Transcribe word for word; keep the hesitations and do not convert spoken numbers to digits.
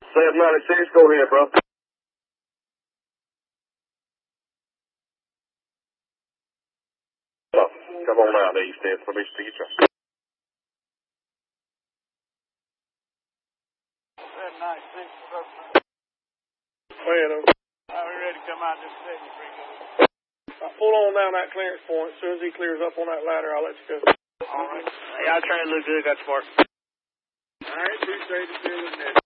seven ninety-six, go ahead, bro. Come on out, East End, for me to get you. seven ninety-six, Go ahead, over. are we ready to come out this city? Bring it. Uh, pull on down that clearance point. As soon as he clears up on that ladder, I'll let you go. All right. Hey, y'all trying to look good, got smart. All right, appreciate it. See you in a minute.